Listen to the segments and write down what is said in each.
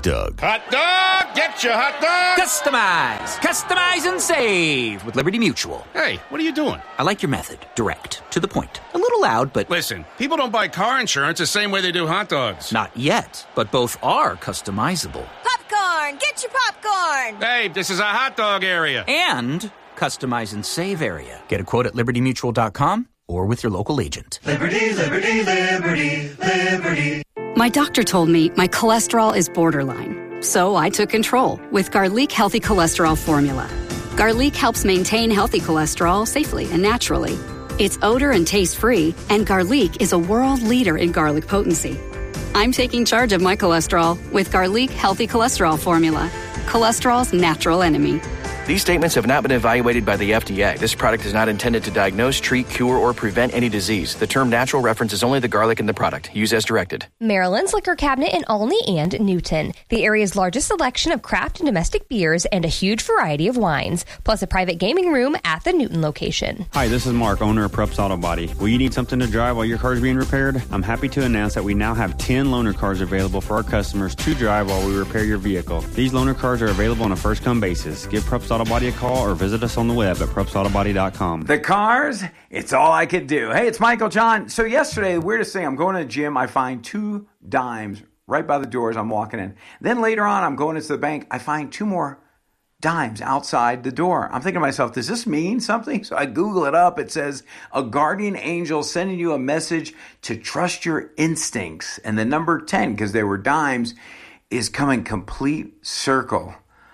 dog. Hot dog! Get your hot dog! Customize and save with Liberty Mutual. Hey, what are you doing? I like your method. Direct, to the point. A little loud, but... Listen, people don't buy car insurance the same way they do hot dogs. Not yet, but both are customizable. Popcorn! Get your popcorn! Hey, this is a hot dog area. And customize and save area. Get a quote at libertymutual.com or with your local agent. Liberty, liberty, liberty, liberty. My doctor told me my cholesterol is borderline, so I took control with Garlic Healthy Cholesterol Formula. Garlic helps maintain healthy cholesterol safely and naturally. It's odor and taste-free, and Garlic is a world leader in garlic potency. I'm taking charge of my cholesterol with Garlic Healthy Cholesterol Formula, cholesterol's natural enemy. These statements have not been evaluated by the FDA. This product is not intended to diagnose, treat, cure, or prevent any disease. The term natural references only the garlic in the product. Use as directed. Maryland's Liquor Cabinet in Olney and Newton. The area's largest selection of craft and domestic beers and a huge variety of wines, plus a private gaming room at the Newton location. Hi, this is Mark, owner of Preps Auto Body. Will you need something to drive while your car is being repaired? I'm happy to announce that we now have 10 loaner cars available for our customers to drive while we repair your vehicle. These loaner cars are available on a first-come basis. Give Preps Auto Body a call or visit us on the web at prepsautobody.com. The cars, it's all I could do. Hey, it's Michael John. So yesterday, the weirdest thing, I'm going to the gym. I find 2 dimes right by the doors. I'm walking in. Then later on, I'm going into the bank. I find 2 more dimes outside the door. I'm thinking to myself, does this mean something? So I Google it up. It says a guardian angel sending you a message to trust your instincts. And the number 10, because they were dimes, is coming complete circle.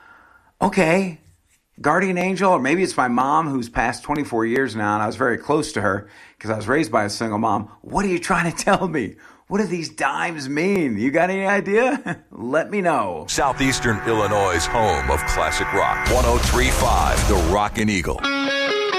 Okay. Guardian angel, or maybe it's my mom who's passed 24 years now, and I was very close to her because I was raised by a single mom. What are you trying to tell me? What do these dimes mean? You got any idea? Let me know. Southeastern Illinois' home of classic rock. 103.5, The Rockin' Eagle.